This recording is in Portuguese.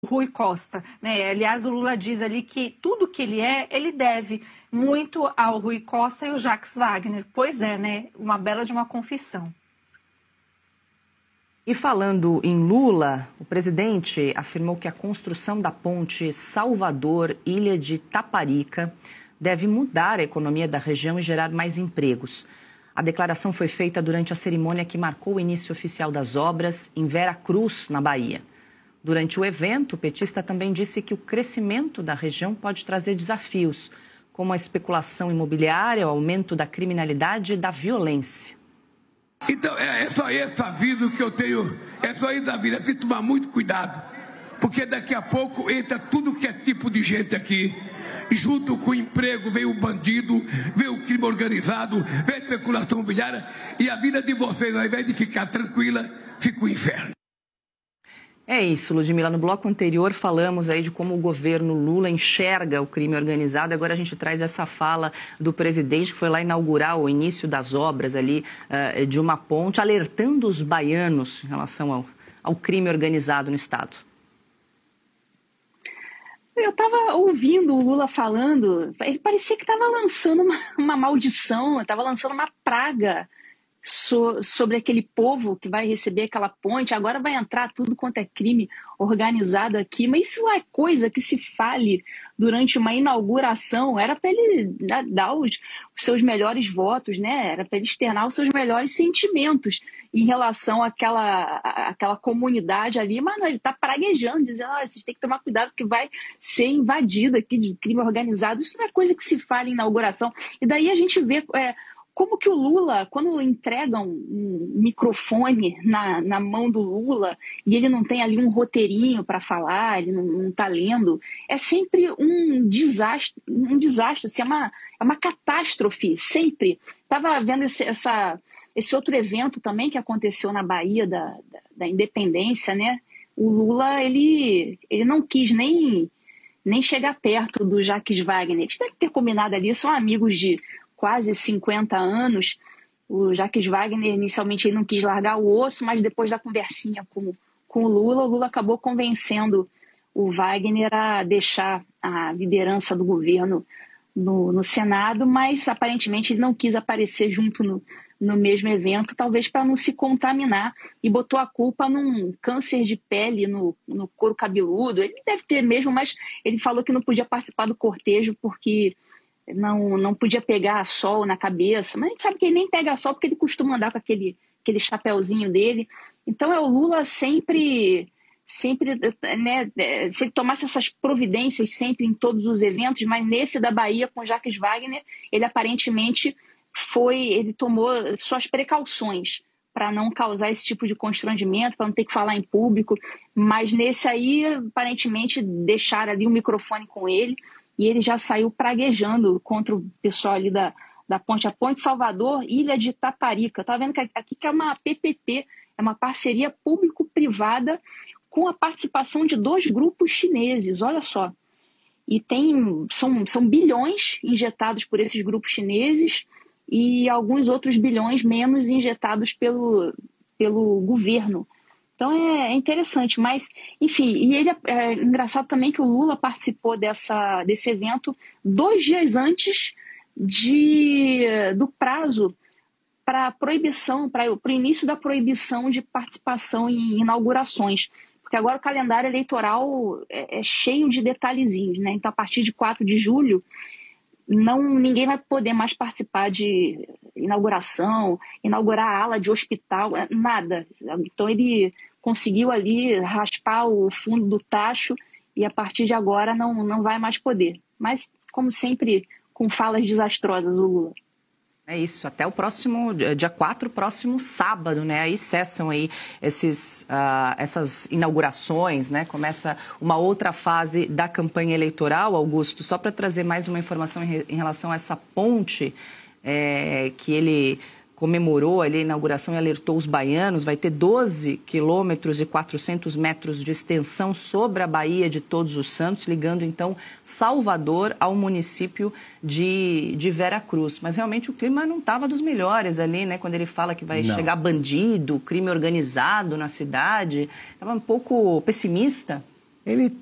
Rui Costa, né? Aliás, o Lula diz ali que tudo que ele deve muito ao Rui Costa e ao Jacques Wagner. Pois é, né? Uma bela de uma confissão. E falando em Lula, o presidente afirmou que a construção da ponte Salvador-Ilha de Taparica deve mudar a economia da região e gerar mais empregos. A declaração foi feita durante a cerimônia que marcou o início oficial das obras em Vera Cruz, na Bahia. Durante o evento, o petista também disse que o crescimento da região pode trazer desafios, como a especulação imobiliária, o aumento da criminalidade e da violência. Então, é só esse aviso que eu tenho, é só esse aviso, tem que tomar muito cuidado, porque daqui a pouco entra tudo que é tipo de gente aqui, junto com o emprego vem o bandido, vem o crime organizado, vem a especulação imobiliária, e a vida de vocês, ao invés de ficar tranquila, fica o inferno. É isso, Ludmila. No bloco anterior falamos aí de como o governo Lula enxerga o crime organizado. Agora a gente traz essa fala do presidente que foi lá inaugurar o início das obras ali de uma ponte, alertando os baianos em relação ao crime organizado no estado. Eu estava ouvindo o Lula falando, ele parecia que estava lançando uma maldição, estava lançando uma praga sobre aquele povo que vai receber aquela ponte. Agora vai entrar tudo quanto é crime organizado aqui, mas isso é coisa que se fale durante uma inauguração. Era para ele dar os seus melhores votos, né? Era para ele externar os seus melhores sentimentos em relação àquela comunidade ali, mas não, ele está praguejando, dizendo, vocês têm que tomar cuidado porque vai ser invadido aqui de crime organizado. Isso não é coisa que se fala em inauguração. E daí a gente vê como que o Lula, quando entregam um microfone na mão do Lula e ele não tem ali um roteirinho para falar, ele não está lendo, é sempre um desastre, assim, é uma catástrofe, sempre. Estava vendo esse outro evento também que aconteceu na Bahia da Independência, né? O Lula, ele não quis nem chegar perto do Jacques Wagner. Eles devem ter combinado ali, são amigos de quase 50 anos. O Jacques Wagner inicialmente ele não quis largar o osso, mas depois da conversinha com o Lula acabou convencendo o Wagner a deixar a liderança do governo no Senado, mas aparentemente ele não quis aparecer junto no mesmo evento, talvez para não se contaminar, e botou a culpa num câncer de pele no couro cabeludo. Ele deve ter mesmo, mas ele falou que não podia participar do cortejo porque não podia pegar sol na cabeça, mas a gente sabe que ele nem pega sol porque ele costuma andar com aquele chapéuzinho dele. Então é o Lula sempre, né, se ele tomasse essas providências sempre em todos os eventos, mas nesse da Bahia com Jacques Wagner, ele aparentemente ele tomou suas precauções para não causar esse tipo de constrangimento, para não ter que falar em público, mas nesse aí, aparentemente, deixaram ali o microfone com ele, e ele já saiu praguejando contra o pessoal ali da ponte. A Ponte Salvador, Ilha de Taparica. Está vendo que aqui que é uma PPP, é uma parceria público-privada com a participação de 2 grupos chineses, olha só. E são bilhões injetados por esses grupos chineses e alguns outros bilhões menos injetados pelo governo. Então é interessante, mas, enfim, e é engraçado também que o Lula participou desse evento 2 dias antes do prazo para proibição, para o início da proibição de participação em inaugurações, porque agora o calendário eleitoral é cheio de detalhezinhos, né? Então, a partir de 4 de julho, ninguém vai poder mais participar de inauguração, inaugurar a ala de hospital, nada. Então ele conseguiu ali raspar o fundo do tacho e a partir de agora não vai mais poder. Mas, como sempre, com falas desastrosas, o Lula. É isso, até o próximo, dia 4, próximo sábado, né? Aí cessam aí essas inaugurações, né? Começa uma outra fase da campanha eleitoral, Augusto. Só para trazer mais uma informação em relação a essa ponte que ele comemorou ali a inauguração e alertou os baianos, vai ter 12 quilômetros e 400 metros de extensão sobre a Baía de Todos os Santos, ligando então Salvador ao município de Vera Cruz. Mas realmente o clima não estava dos melhores ali, né? Quando ele fala que vai chegar bandido, crime organizado na cidade, estava um pouco pessimista. ele